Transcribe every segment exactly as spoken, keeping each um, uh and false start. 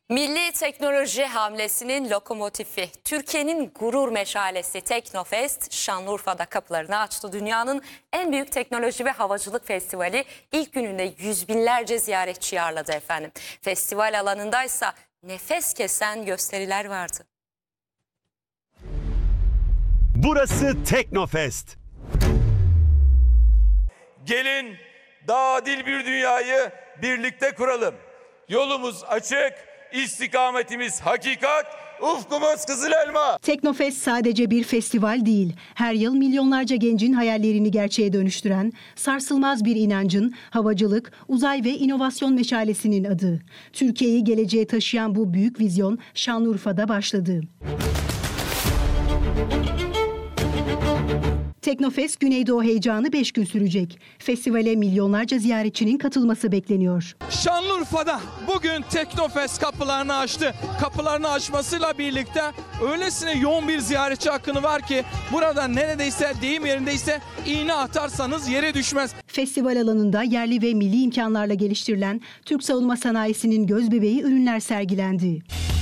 Milli teknoloji hamlesinin lokomotifi, Türkiye'nin gurur meşalesi Teknofest, Şanlıurfa'da kapılarını açtı. Dünyanın en büyük teknoloji ve havacılık festivali ilk gününde yüz binlerce ziyaretçi ağırladı efendim. Festival alanındaysa nefes kesen gösteriler vardı. Burası Teknofest. Gelin daha adil bir dünyayı birlikte kuralım. Yolumuz açık, istikametimiz hakikat, ufkumuz kızıl elma. Teknofest sadece bir festival değil. Her yıl milyonlarca gencin hayallerini gerçeğe dönüştüren, sarsılmaz bir inancın, havacılık, uzay ve inovasyon meşalesinin adı. Türkiye'yi geleceğe taşıyan bu büyük vizyon Şanlıurfa'da başladı. Teknofest Güneydoğu heyecanı beş gün sürecek. Festivale milyonlarca ziyaretçinin katılması bekleniyor. Şanlıurfa'da bugün Teknofest kapılarını açtı. Kapılarını açmasıyla birlikte öylesine yoğun bir ziyaretçi akını var ki burada neredeyse deyim yerindeyse iğne atarsanız yere düşmez. Festival alanında yerli ve milli imkanlarla geliştirilen Türk savunma sanayisinin gözbebeği ürünler sergilendi.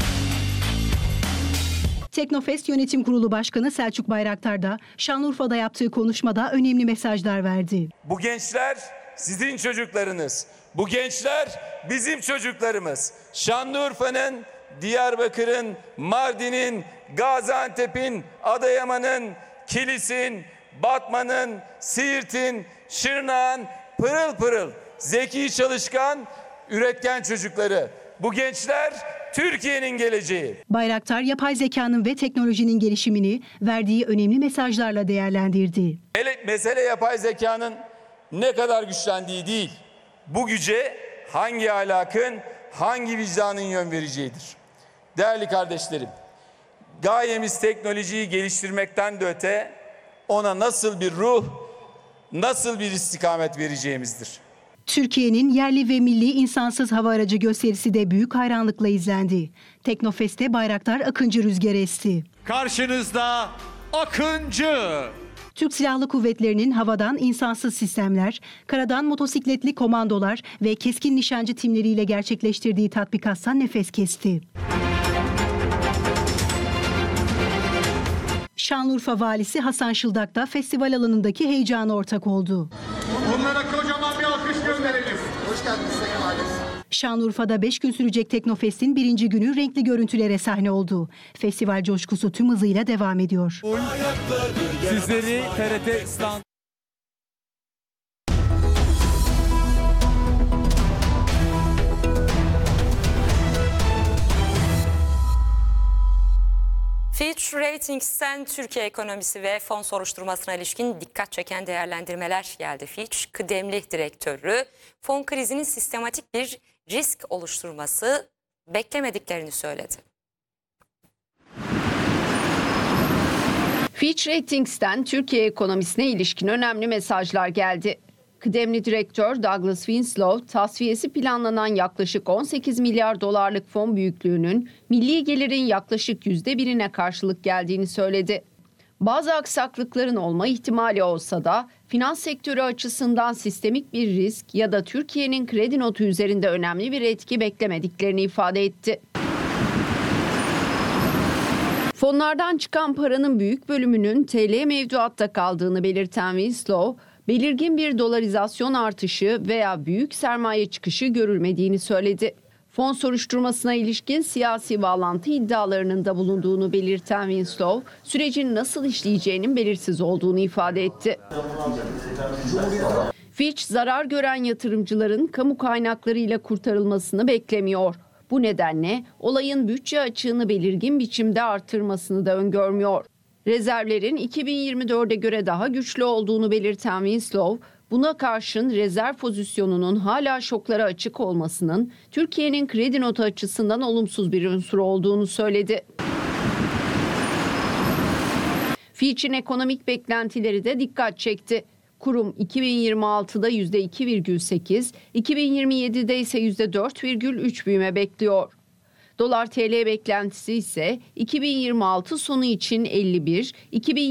Teknofest Yönetim Kurulu Başkanı Selçuk Bayraktar da Şanlıurfa'da yaptığı konuşmada önemli mesajlar verdi. Bu gençler sizin çocuklarınız. Bu gençler bizim çocuklarımız. Şanlıurfa'nın, Diyarbakır'ın, Mardin'in, Gaziantep'in, Adıyaman'ın, Kilis'in, Batman'ın, Siirt'in, Şırnak'ın pırıl pırıl, zeki, çalışkan, üretken çocukları. Bu gençler Türkiye'nin geleceği. Bayraktar yapay zekanın ve teknolojinin gelişimini verdiği önemli mesajlarla değerlendirdi. Hele mesele yapay zekanın ne kadar güçlendiği değil, bu güce hangi ahlakın, hangi vicdanın yön vereceğidir. Değerli kardeşlerim, gayemiz teknolojiyi geliştirmekten de öte ona nasıl bir ruh, nasıl bir istikamet vereceğimizdir. Türkiye'nin yerli ve milli insansız hava aracı gösterisi de büyük hayranlıkla izlendi. Teknofest'te Bayraktar Akıncı rüzgarı esti. Karşınızda Akıncı. Türk Silahlı Kuvvetleri'nin havadan insansız sistemler, karadan motosikletli komandolar ve keskin nişancı timleriyle gerçekleştirdiği tatbikattan nefes kesti. Şanlıurfa Valisi Hasan Şıldak da festival alanındaki heyecana ortak oldu. Onlara kocaman bir alkış gönderelim. Hoş geldiniz Sayın Valim. Şanlıurfa'da beş gün sürecek Teknofest'in birinci günü renkli görüntülere sahne oldu. Festival coşkusu tüm hızıyla devam ediyor. Sizleri T R T İstanbul Fitch Ratings'ten Türkiye ekonomisi ve fon soruşturmasına ilişkin dikkat çeken değerlendirmeler geldi. Fitch, kıdemli direktörü fon krizinin sistematik bir risk oluşturması beklemediklerini söyledi. Fitch Ratings'ten Türkiye ekonomisine ilişkin önemli mesajlar geldi. Kıdemli direktör Douglas Winslow, tasfiyesi planlanan yaklaşık on sekiz milyar dolarlık fon büyüklüğünün milli gelirin yaklaşık yüzde birine karşılık geldiğini söyledi. Bazı aksaklıkların olma ihtimali olsa da finans sektörü açısından sistemik bir risk ya da Türkiye'nin kredi notu üzerinde önemli bir etki beklemediklerini ifade etti. Fonlardan çıkan paranın büyük bölümünün T L mevduatta kaldığını belirten Winslow, belirgin bir dolarizasyon artışı veya büyük sermaye çıkışı görülmediğini söyledi. Fon soruşturmasına ilişkin siyasi bağlantı iddialarının da bulunduğunu belirten Winslow, sürecin nasıl işleyeceğinin belirsiz olduğunu ifade etti. Fitch, zarar gören yatırımcıların kamu kaynaklarıyla kurtarılmasını beklemiyor. Bu nedenle olayın bütçe açığını belirgin biçimde artırmasını da öngörmüyor. Rezervlerin iki bin yirmi dörde göre daha güçlü olduğunu belirten Winslow, buna karşın rezerv pozisyonunun hala şoklara açık olmasının Türkiye'nin kredi notu açısından olumsuz bir unsur olduğunu söyledi. Fitch'in ekonomik beklentileri de dikkat çekti. Kurum iki bin yirmi altıda yüzde iki virgül sekiz, iki bin yirmi yedide ise yüzde dört virgül üç büyüme bekliyor. Dolar T L beklentisi ise iki bin yirmi altı sonu için elli bir, iki bin